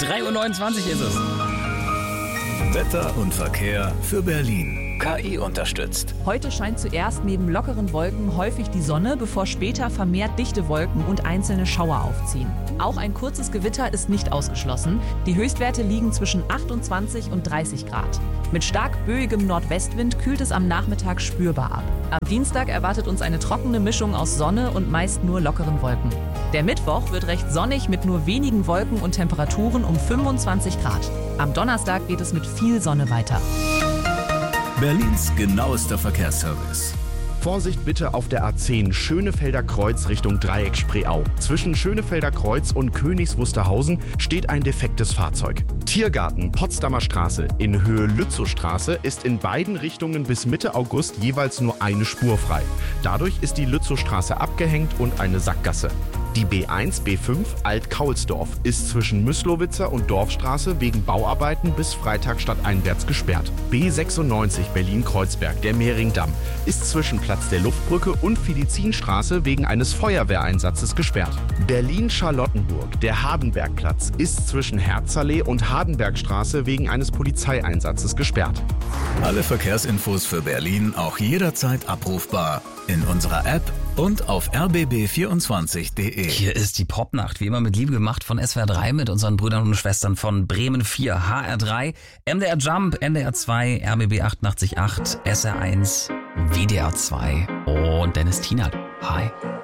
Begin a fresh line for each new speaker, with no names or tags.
3:29 Uhr ist es.
Wetter und Verkehr für Berlin. KI unterstützt.
Heute scheint zuerst neben lockeren Wolken häufig die Sonne, bevor später vermehrt dichte Wolken und einzelne Schauer aufziehen. Auch ein kurzes Gewitter ist nicht ausgeschlossen. Die Höchstwerte liegen zwischen 28 und 30 Grad. Mit stark böigem Nordwestwind kühlt es am Nachmittag spürbar ab. Am Dienstag erwartet uns eine trockene Mischung aus Sonne und meist nur lockeren Wolken. Der Mittwoch wird recht sonnig mit nur wenigen Wolken und Temperaturen um 25 Grad. Am Donnerstag geht es mit viel Sonne weiter.
Berlins genauester Verkehrsservice.
Vorsicht bitte auf der A10 Schönefelder Kreuz Richtung Dreieck Spreeau. Zwischen Schönefelder Kreuz und Königs Wusterhausen steht ein defektes Fahrzeug. Tiergarten Potsdamer Straße in Höhe Lützowstraße ist in beiden Richtungen bis Mitte August jeweils nur eine Spur frei. Dadurch ist die Lützowstraße abgehängt und eine Sackgasse. Die B1, B5 Alt-Kaulsdorf ist zwischen Myslowitzer und Dorfstraße wegen Bauarbeiten bis Freitag stadteinwärts gesperrt. B96 Berlin-Kreuzberg, der Mehringdamm, ist zwischen Platz der Luftbrücke und Felizinstraße wegen eines Feuerwehreinsatzes gesperrt. Berlin-Charlottenburg, der Hardenbergplatz, ist zwischen Herzallee und Hardenbergstraße wegen eines Polizeieinsatzes gesperrt.
Alle Verkehrsinfos für Berlin auch jederzeit abrufbar in unserer App und auf rbb24.de.
Hier ist die Popnacht, wie immer mit Liebe gemacht von SWR 3 mit unseren Brüdern und Schwestern von Bremen 4, HR 3, MDR Jump, NDR 2, RBB 88.8, SR 1, WDR 2 und Dennis Tienert. Hi.